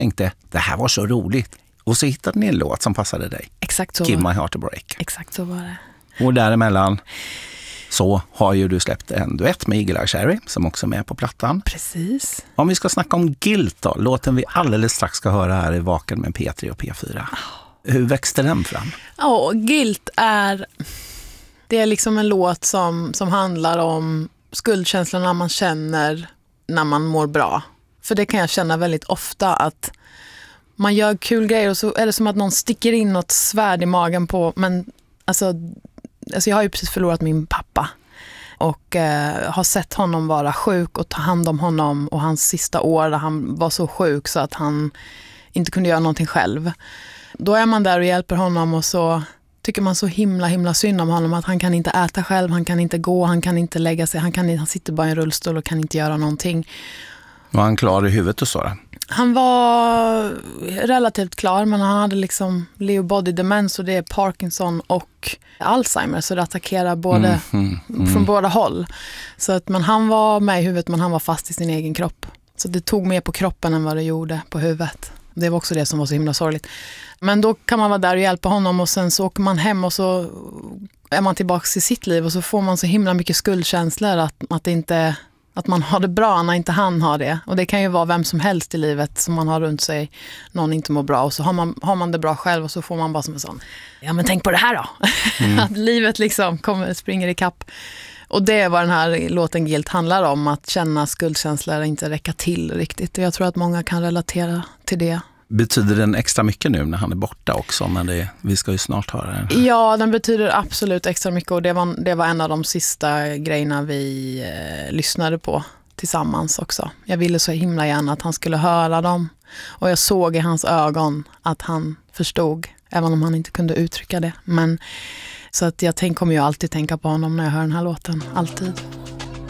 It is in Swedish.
tänkte, det här var så roligt. Och så hittade ni en låt som passade dig. Exakt så. Give My Heart a Break. Exakt så var det. Och däremellan så har ju du släppt en duett med Eagle Eye Cherry som också är med på plattan. Precis. Om vi ska snacka om Guilt då, låten vi alldeles strax ska höra här i Vaken med P3 och P4. Hur växte den fram? Guilt det är liksom en låt som handlar om skuldkänslorna man känner när man mår bra. För det kan jag känna väldigt ofta, att man gör kul grejer och så är det som att någon sticker in något svärd i magen på. Men alltså jag har ju precis förlorat min pappa och har sett honom vara sjuk och ta hand om honom, och hans sista år där han var så sjuk så att han inte kunde göra någonting själv. Då är man där och hjälper honom, och så tycker man så himla synd om honom, att han kan inte äta själv, han kan inte gå, han kan inte lägga sig, han sitter bara i en rullstol och kan inte göra någonting. Var han klar i huvudet och så då? Han var relativt klar, men han hade liksom Lewy body demens, och det är Parkinson och Alzheimer, så det attackerar från båda håll. Så att, men han var med i huvudet, men han var fast i sin egen kropp. Så det tog mer på kroppen än vad det gjorde på huvudet. Det var också det som var så himla sorgligt. Men då kan man vara där och hjälpa honom, och sen så åker man hem och så är man tillbaka i sitt liv, och så får man så himla mycket skuldkänslor att man har det bra när inte han har det. Och det kan ju vara vem som helst i livet som man har runt sig, någon inte mår bra, och så har man det bra själv, och så får man bara som en sån, ja men tänk på det här då. Att livet liksom springer i kapp. Och det är vad den här låten Guilt handlar om, att känna skuldkänslor inte räcka till riktigt. Och jag tror att många kan relatera till det. Betyder den extra mycket nu när han är borta också? Men vi ska ju snart höra den. Ja, den betyder absolut extra mycket, och det var en av de sista grejerna vi lyssnade på tillsammans också. Jag ville så himla gärna att han skulle höra dem, och jag såg i hans ögon att han förstod, även om han inte kunde uttrycka det. Men så att jag kommer ju alltid tänka på honom när jag hör den här låten, alltid.